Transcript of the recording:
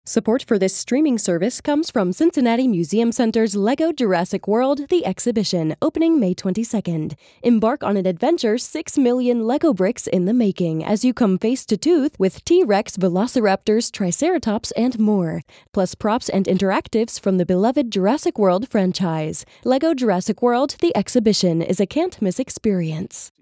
Support for this streaming service comes from Cincinnati Museum Center's LEGO Jurassic World: The Exhibition, opening May 22nd. Embark on an adventure 6 million LEGO bricks in the making as you come face to tooth with T-Rex, Velociraptors, Triceratops, and more. Plus props and interactives from the beloved Jurassic World franchise. LEGO Jurassic World: The Exhibition is a can't-miss experience.